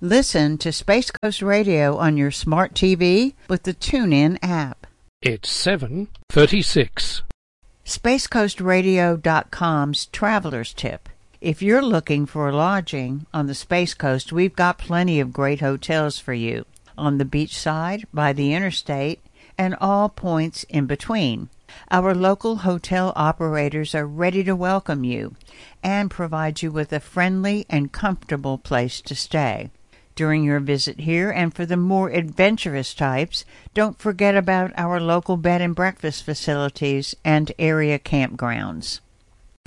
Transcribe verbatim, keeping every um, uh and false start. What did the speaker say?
Listen to Space Coast Radio on your smart T V with the TuneIn app. It's seven thirty-six. space coast radio dot com's Traveler's Tip. If you're looking for lodging on the Space Coast, we've got plenty of great hotels for you on the beach side, by the interstate, and all points in between. Our local hotel operators are ready to welcome you and provide you with a friendly and comfortable place to stay during your visit here. And for the more adventurous types, don't forget about our local bed and breakfast facilities and area campgrounds.